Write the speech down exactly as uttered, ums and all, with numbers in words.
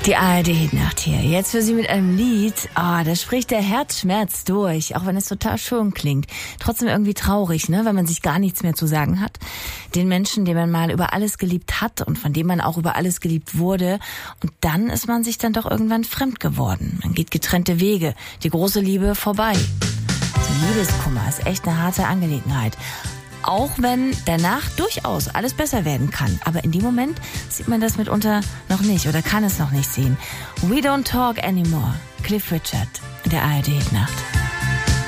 Die A R D-Nacht hier. Jetzt für Sie mit einem Lied. Ah, oh, da spricht der Herzschmerz durch, auch wenn es total schön klingt. Trotzdem irgendwie traurig, ne, wenn man sich gar nichts mehr zu sagen hat. Den Menschen, den man mal über alles geliebt hat und von dem man auch über alles geliebt wurde. Und dann ist man sich dann doch irgendwann fremd geworden. Man geht getrennte Wege. Die große Liebe vorbei. So Liebeskummer ist echt eine harte Angelegenheit. Auch wenn danach durchaus alles besser werden kann. Aber in dem Moment sieht man das mitunter noch nicht oder kann es noch nicht sehen. We Don't Talk Anymore. Cliff Richard in der A R D-Nacht.